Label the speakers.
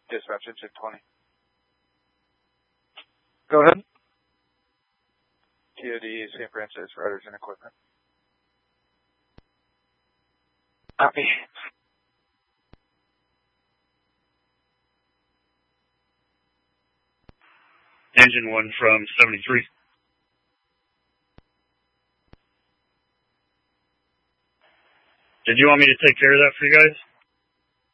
Speaker 1: Dispatch engine 20.
Speaker 2: Go ahead.
Speaker 1: TOD, St. Francis, riders and equipment.
Speaker 2: Copy.
Speaker 3: Engine 1 from 73. Did you want me to take care of that for you guys?